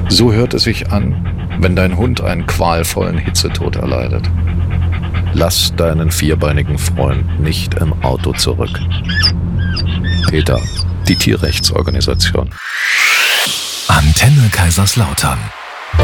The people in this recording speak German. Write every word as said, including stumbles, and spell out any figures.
So hört es sich an, wenn dein Hund einen qualvollen Hitzetod erleidet. Lass deinen vierbeinigen Freund nicht im Auto zurück. PETA, die Tierrechtsorganisation. Antenne Kaiserslautern.